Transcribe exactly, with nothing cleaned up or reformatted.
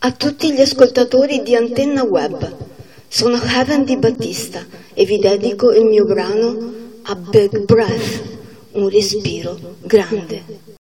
A tutti gli ascoltatori di Antenna Web, sono Heaven Di Battista e vi dedico il mio brano A Big Breath, un respiro grande.